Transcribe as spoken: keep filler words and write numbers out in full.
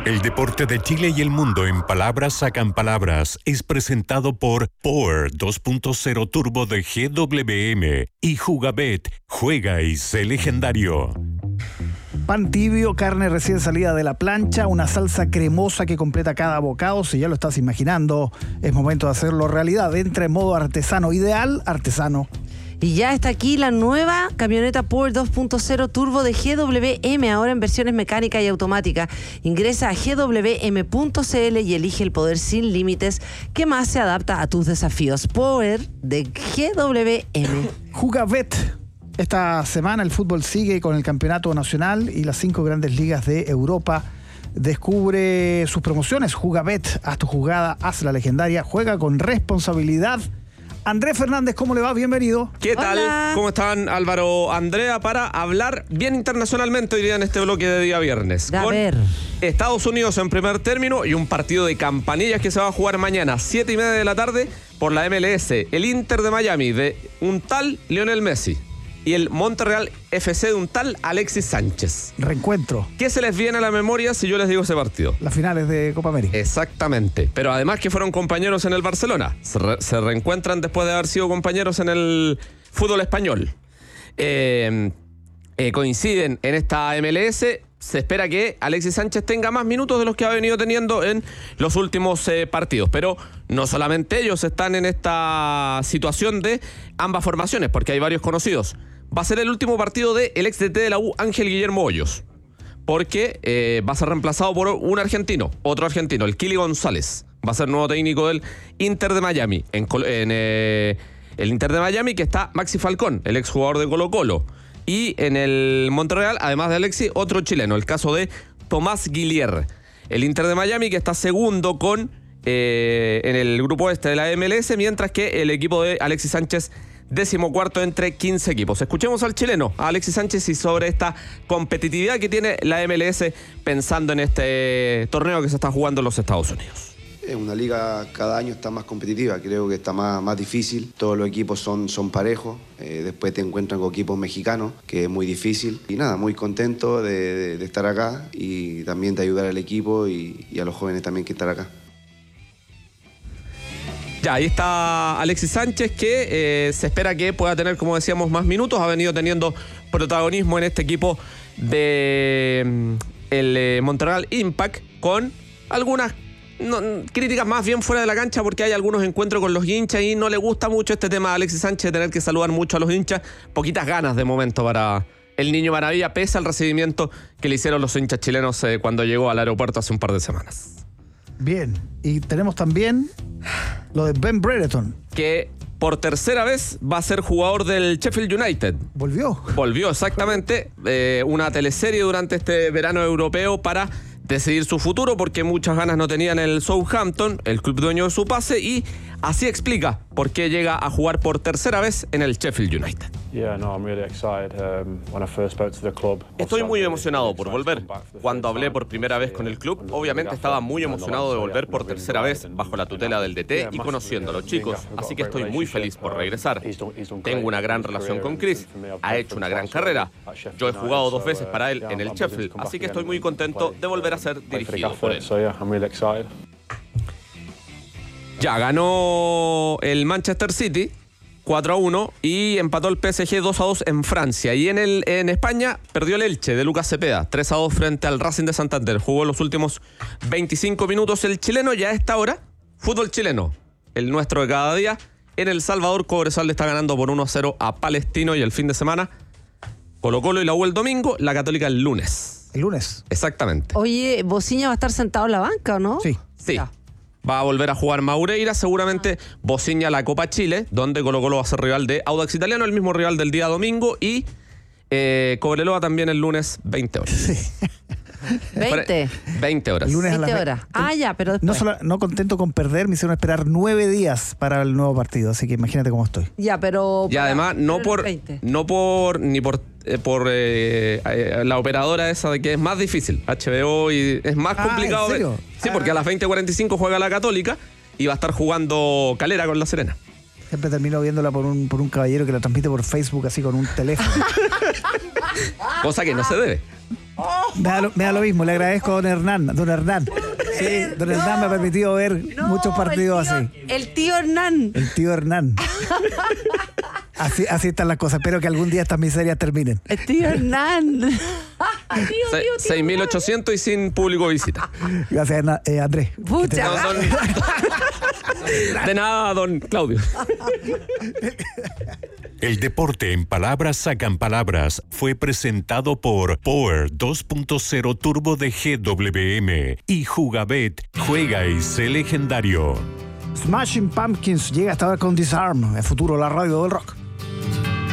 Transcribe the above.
El deporte de Chile y el mundo en palabras sacan palabras es presentado por Power dos punto cero Turbo de G W M y Jugabet. Juega y sé legendario. Pan tibio, carne recién salida de la plancha, una salsa cremosa que completa cada bocado. Si ya lo estás imaginando, es momento de hacerlo realidad. Entra en modo artesano, ideal artesano. Y ya está aquí la nueva camioneta Power dos punto cero Turbo de G W M, ahora en versiones mecánica y automática. Ingresa a G W M punto C L y elige el poder sin límites que más se adapta a tus desafíos. Power de G W M. Jugabet. Esta semana el fútbol sigue con el campeonato nacional y las cinco grandes ligas de Europa. Descubre sus promociones. Jugabet, haz tu jugada, haz la legendaria, juega con responsabilidad. Andrés Fernández, ¿cómo le va? Bienvenido. ¿Qué tal? Hola. ¿Cómo están, Álvaro, Andrea? Para hablar bien internacionalmente hoy día en este bloque de día viernes. A con ver. Estados Unidos en primer término y un partido de campanillas que se va a jugar mañana, siete y media de la tarde, por la M L S. El Inter de Miami de un tal Lionel Messi y el Montreal F C de un tal Alexis Sánchez. Reencuentro. ¿Qué se les viene a la memoria si yo les digo ese partido? Las finales de Copa América. Exactamente, pero además que fueron compañeros en el Barcelona, se, re- se reencuentran después de haber sido compañeros en el fútbol español. Eh, eh, coinciden en esta M L S. Se espera que Alexis Sánchez tenga más minutos de los que ha venido teniendo en los últimos eh, partidos, pero no solamente ellos están en esta situación de ambas formaciones, porque hay varios conocidos. Va a ser el último partido del ex D T de la U, Ángel Guillermo Hoyos, porque eh, va a ser reemplazado por un argentino, otro argentino, el Kili González. Va a ser nuevo técnico del Inter de Miami. En, en eh, el Inter de Miami que está Maxi Falcón, el exjugador de Colo Colo. Y en el Montreal, además de Alexis, otro chileno, el caso de Tomás Guillier. El Inter de Miami que está segundo con eh, en el grupo este de la M L S, mientras que el equipo de Alexis Sánchez decimocuarto entre quince equipos. Escuchemos al chileno, a Alexis Sánchez, y sobre esta competitividad que tiene la M L S pensando en este torneo que se está jugando en los Estados Unidos. Es una liga cada año está más competitiva, creo que está más, más difícil, todos los equipos son, son parejos, eh, después te encuentran con equipos mexicanos, que es muy difícil, y nada, muy contento de, de, de estar acá y también de ayudar al equipo y, y a los jóvenes también que están acá. Ya, ahí está Alexis Sánchez, que eh, se espera que pueda tener, como decíamos, más minutos. Ha venido teniendo protagonismo en este equipo de mm, el eh, Montreal Impact, con algunas no, críticas más bien fuera de la cancha, porque hay algunos encuentros con los hinchas y no le gusta mucho este tema a Alexis Sánchez de tener que saludar mucho a los hinchas. Poquitas ganas de momento para el Niño Maravilla, pese al recibimiento que le hicieron los hinchas chilenos eh, cuando llegó al aeropuerto hace un par de semanas. Bien, y tenemos también lo de Ben Brereton. Que por tercera vez va a ser jugador del Sheffield United. ¿Volvió? Volvió, exactamente. Eh, una teleserie durante este verano europeo para decidir su futuro, porque muchas ganas no tenían el Southampton, el club dueño de su pase, y así explica por qué llega a jugar por tercera vez en el Sheffield United. Estoy muy emocionado por volver. Cuando hablé por primera vez con el club, obviamente estaba muy emocionado de volver por tercera vez bajo la tutela del D T y conociendo a los chicos, así que estoy muy feliz por regresar. Tengo una gran relación con Chris, ha hecho una gran carrera. Yo he jugado dos veces para él en el Sheffield, así que estoy muy contento de volver a ser dirigido por él. Ya ganó el Manchester City cuatro a uno y empató el P S G dos a dos en Francia. Y en el en España perdió el Elche de Lucas Cepeda tres a dos frente al Racing de Santander. Jugó los últimos veinticinco minutos el chileno. Ya a esta hora, fútbol chileno, el nuestro de cada día. En El Salvador, Cobresal le está ganando por uno a cero a Palestino, y el fin de semana Colo Colo y la U el domingo, la Católica el lunes. El lunes. Exactamente. Oye, ¿Bociña va a estar sentado en la banca o no? Sí. Sí. Ya. Va a volver a jugar Maureira, seguramente Bociña la Copa Chile, donde Colo Colo va a ser rival de Audax Italiano, el mismo rival del día domingo, y eh, Cobreloa también el lunes, veinte horas. Sí. veinte. veinte horas. El lunes a las veinte ve- horas. Ah, ya, pero después. No, solo, no contento con perder, me hicieron esperar nueve días para el nuevo partido, así que imagínate cómo estoy. Ya, pero. Y además, no pero por, veinte. no por, ni por, eh, por eh, eh, la operadora esa de que es más difícil, H B O, y es más Ah, complicado. ¿en serio? ver- Sí, porque a las veinte cuarenta y cinco juega la Católica y va a estar jugando Calera con La Serena. Siempre termino viéndola por un, por un caballero que la transmite por Facebook así con un teléfono. Cosa que no se debe. Me da, lo, me da lo mismo, le agradezco a don Hernán, don Hernán. Sí, don Hernán me ha permitido ver No, muchos partidos el tío, así. El tío Hernán. El tío Hernán. Así, así están las cosas. Espero que algún día estas miserias terminen. El tío Hernán. Tío, tío, tío, seis mil ochocientos y sin público visita. Gracias, Hernán. Eh, Andrés. Pucha. No, don- de nada, don Claudio. El deporte en palabras sacan palabras fue presentado por Power dos punto cero Turbo de G W M y Jugabet, juega y sé legendario. Smashing Pumpkins llega hasta ahora con Disarm. El futuro, la radio del rock.